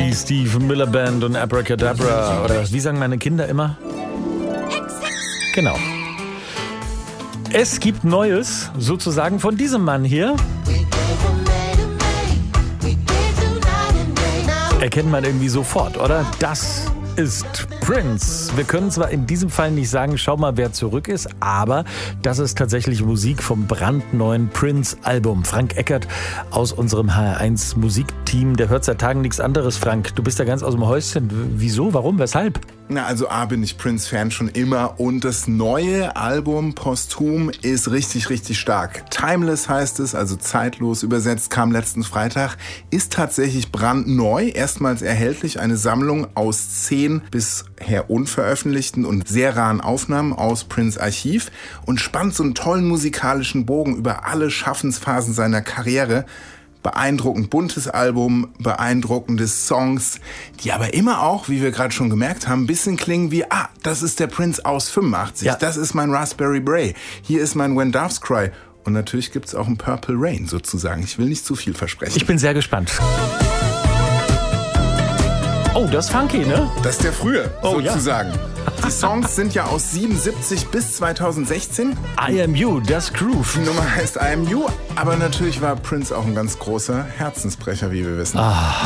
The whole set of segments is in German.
Die Steve Miller Band und Abracadabra. Oder wie sagen meine Kinder immer? Genau. Es gibt Neues, sozusagen, von diesem Mann hier. Erkennt man irgendwie sofort, oder? Das ist Prince. Wir können zwar in diesem Fall nicht sagen, schau mal, wer zurück ist, aber das ist tatsächlich Musik vom brandneuen Prince-Album. Frank Eckert aus unserem HR1 Musikteam, der hört seit Tagen nichts anderes. Frank, du bist ja ganz aus dem Häuschen. Wieso? Warum? Weshalb? Na, also bin ich Prince-Fan schon immer und das neue Album posthum ist richtig, richtig stark. Timeless heißt es, also zeitlos übersetzt, kam letzten Freitag, ist tatsächlich brandneu, erstmals erhältlich, eine Sammlung aus 10 bisher unveröffentlichten und sehr raren Aufnahmen aus Prince Archiv und spannt so einen tollen musikalischen Bogen über alle Schaffensphasen seiner Karriere. Beeindruckend buntes Album, beeindruckende Songs, die aber immer auch, wie wir gerade schon gemerkt haben, ein bisschen klingen wie, das ist der Prince aus 85, ja. Das ist mein Raspberry Beret, hier ist mein When Doves Cry und natürlich gibt's auch ein Purple Rain sozusagen. Ich will nicht zu viel versprechen. Ich bin sehr gespannt. Oh, das ist funky, ne? Das ist der frühe, sozusagen. Ja. Die Songs sind ja aus 77 bis 2016. I Am You, das Groove. Die Nummer heißt I Am You, aber natürlich war Prince auch ein ganz großer Herzensbrecher, wie wir wissen.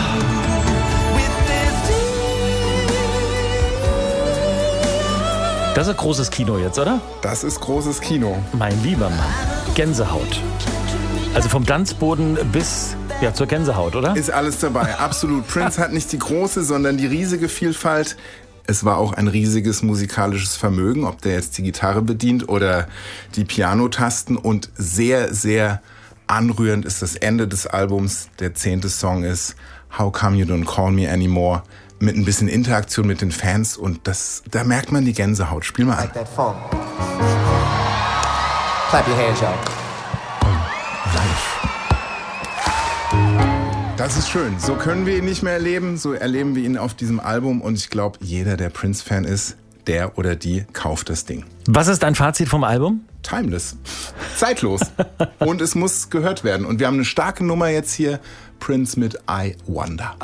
Das ist großes Kino jetzt, oder? Das ist großes Kino. Mein lieber Mann, Gänsehaut. Also vom Tanzboden bis zur Gänsehaut, oder? Ist alles dabei, absolut. Prince hat nicht die große, sondern die riesige Vielfalt. Es war auch ein riesiges musikalisches Vermögen, ob der jetzt die Gitarre bedient oder die Pianotasten. Und sehr, sehr anrührend ist das Ende des Albums. Der 10. Song ist How Come You Don't Call Me Anymore. Mit ein bisschen Interaktion mit den Fans. Und da merkt man die Gänsehaut. Spiel mal an. Like that funk. Clap your hands, y'all. Das ist schön. So können wir ihn nicht mehr erleben. So erleben wir ihn auf diesem Album. Und ich glaube, jeder, der Prince-Fan ist, der oder die kauft das Ding. Was ist dein Fazit vom Album? Timeless. Zeitlos. Und es muss gehört werden. Und wir haben eine starke Nummer jetzt hier. Prince mit I Wonder.